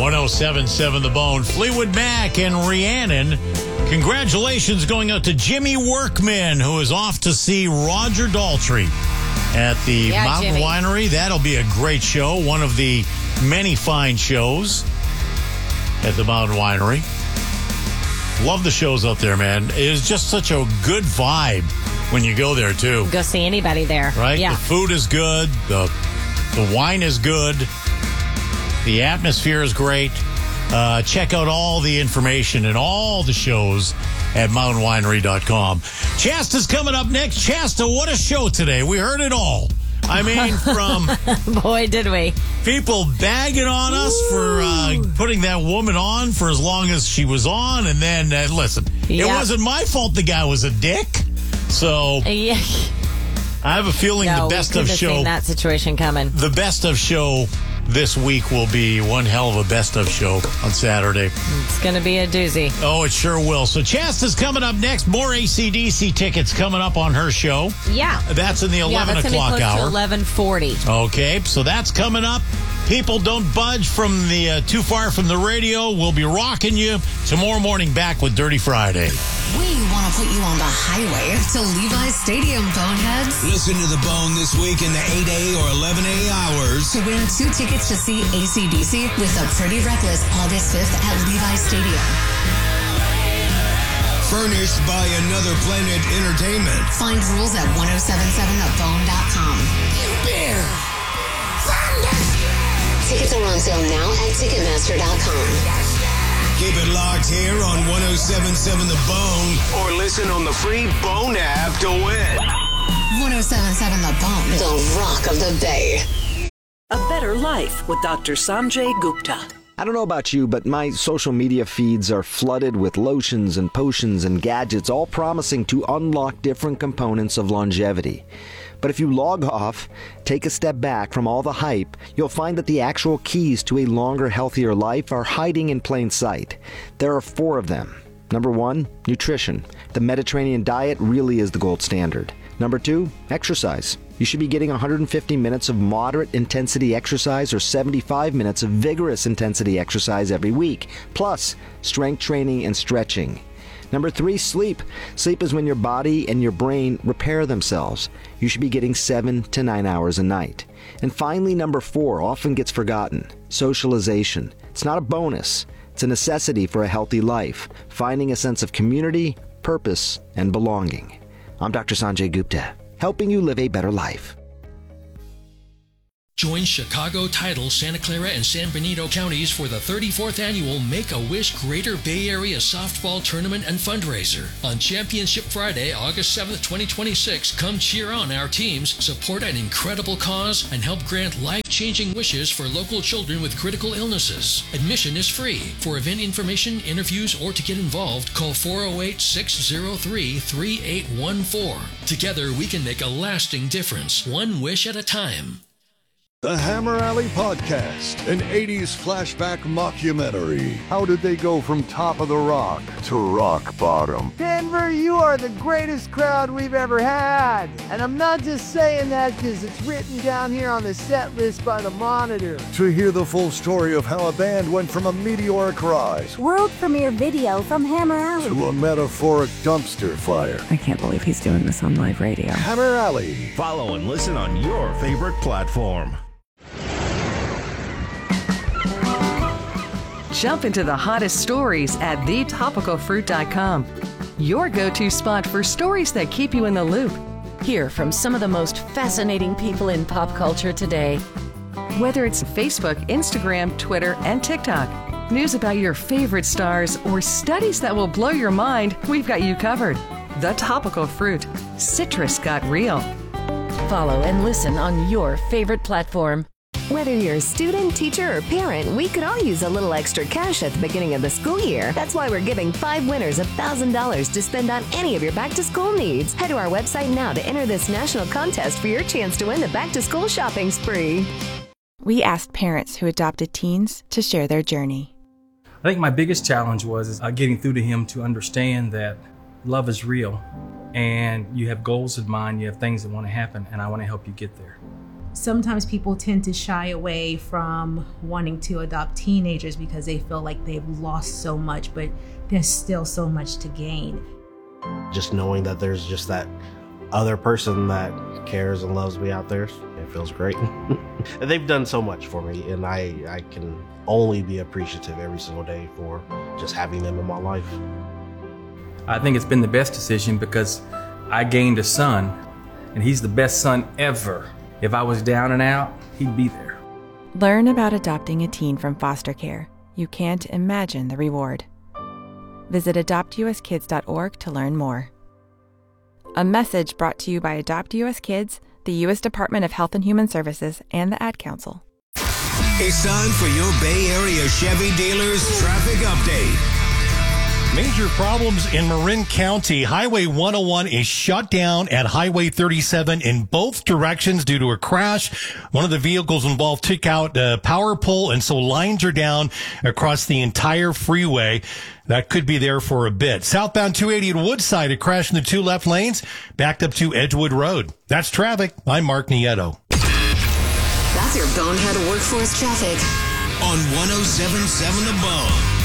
107.7 The Bone. Fleetwood Mac and Rhiannon. Congratulations going out to Jimmy Workman, who is off to see Roger Daltrey at the Mountain Jimmy. Winery. That'll be a great show. One of the many fine shows at the Mountain Winery. Love the shows up there, man. It is just such a good vibe when you go there, too. Go see anybody there. Right? Yeah. The food is good. The wine is good. The atmosphere is great. Check out all the information and all the shows at mountainwinery.com. Chasta's coming up next. Chasta, what a show today. We heard it all. I mean, from Boy, did we. people bagging on us for putting that woman on for as long as she was on. And then, listen, it wasn't my fault the guy was a dick. So Yeah. I have a feeling the best of show. Seen that situation coming. The best of show this week will be one hell of a best of show on Saturday. It's going to be a doozy. Oh, it sure will. So Chasta's coming up next. More AC/DC tickets coming up on her show. Yeah. That's in the 11 that's o'clock close hour. to 11:40. Okay, so that's coming up. People, don't budge from the too far from the radio. We'll be rocking you tomorrow morning back with Dirty Friday. We want to put you on the highway to Levi's Stadium, boneheads. Listen to The Bone this week in the 8A or 11A hours. To win 2 tickets to see AC/DC with a Pretty Reckless August 5th at Levi's Stadium. Furnished by Another Planet Entertainment. Find rules at 1077thebone.com. Bear. Tickets are on sale now at Ticketmaster.com. Keep it locked here on 107.7 The Bone or listen on the free Bone app to win. 1077 The Bone, the rock of the Bay. A Better Life with Dr. Sanjay Gupta. I don't know about you, but my social media feeds are flooded with lotions and potions and gadgets, all promising to unlock different components of longevity. But if you log off, take a step back from all the hype, you'll find that the actual keys to a longer, healthier life are hiding in plain sight. There are 4 of them. Number 1, nutrition. The Mediterranean diet really is the gold standard. Number 2, exercise. You should be getting 150 minutes of moderate intensity exercise or 75 minutes of vigorous intensity exercise every week, plus strength training and stretching. Number 3, sleep. Sleep is when your body and your brain repair themselves. You should be getting 7 to 9 hours a night. And finally, number 4 often gets forgotten. Socialization. It's not a bonus. It's a necessity for a healthy life. Finding a sense of community, purpose, and belonging. I'm Dr. Sanjay Gupta, helping you live a better life. Join Chicago, Tidal, Santa Clara, and San Benito counties for the 34th annual Make-A-Wish Greater Bay Area Softball Tournament and Fundraiser. On Championship Friday, August 7th, 2026, come cheer on our teams, support an incredible cause, and help grant life-changing wishes for local children with critical illnesses. Admission is free. For event information, interviews, or to get involved, call 408-603-3814. Together, we can make a lasting difference, one wish at a time. The Hammer Alley Podcast, an 80s flashback mockumentary. How did they go from top of the rock to rock bottom? Denver, you are the greatest crowd we've ever had. And I'm not just saying that because it's written down here on the set list by the Monitor. To hear the full story of how a band went from a meteoric rise World premiere video from Hammer Alley to a metaphoric dumpster fire. I can't believe he's doing this on live radio. Hammer Alley. Follow and listen on your favorite platform. Jump into the hottest stories at thetopicalfruit.com. Your go-to spot for stories that keep you in the loop. Hear from some of the most fascinating people in pop culture today. Whether it's Facebook, Instagram, Twitter, and TikTok, news about your favorite stars, or studies that will blow your mind, we've got you covered. The Topical Fruit. Citrus got real. Follow and listen on your favorite platform. Whether you're a student, teacher, or parent, we could all use a little extra cash at the beginning of the school year. That's why we're giving 5 winners $1,000 to spend on any of your back-to-school needs. Head to our website now to enter this national contest for your chance to win the back-to-school shopping spree. We asked parents who adopted teens to share their journey. I think my biggest challenge was getting through to him to understand that love is real and you have goals in mind, you have things that want to happen, and I want to help you get there. sometimes people tend to shy away from wanting to adopt teenagers because they feel like they've lost so much, but there's still so much to gain. Just knowing that there's just that other person that cares and loves me out there, it feels great. They've done so much for me, and I can only be appreciative every single day for just having them in my life. I think it's been the best decision because I gained a son, and he's the best son ever. If I was down and out, he'd be there. Learn about adopting a teen from foster care. You can't imagine the reward. Visit adoptuskids.org to learn more. A message brought to you by Adopt US Kids, the U.S. Department of Health and Human Services, and the Ad Council. It's time for your Bay Area Chevy dealers traffic update. Major problems in Marin County. Highway 101 is shut down at Highway 37 in both directions due to a crash. One of the vehicles involved took out a power pole, and so lines are down across the entire freeway. That could be there for a bit. Southbound 280 at Woodside, a crash in the two left lanes, backed up to Edgewood Road. That's traffic. I'm Mark Nieto. That's your Bonehead Workforce traffic on 107.7 The Bone.